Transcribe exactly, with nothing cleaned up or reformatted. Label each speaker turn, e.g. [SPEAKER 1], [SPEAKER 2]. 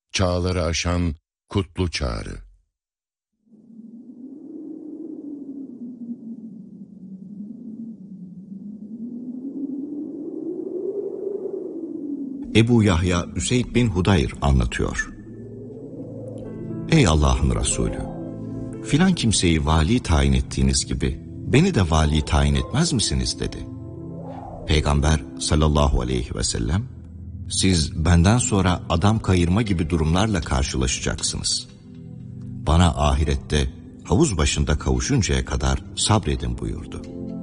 [SPEAKER 1] çağları aşan kutlu çağrı.
[SPEAKER 2] Ebu Yahya Üseyd bin Hudayr anlatıyor. Ey Allah'ın Resulü, filan kimseyi vali tayin ettiğiniz gibi beni de vali tayin etmez misiniz dedi. Peygamber sallallahu aleyhi ve sellem, siz benden sonra adam kayırma gibi durumlarla karşılaşacaksınız. Bana ahirette havuz başında kavuşuncaya kadar sabredin buyurdu.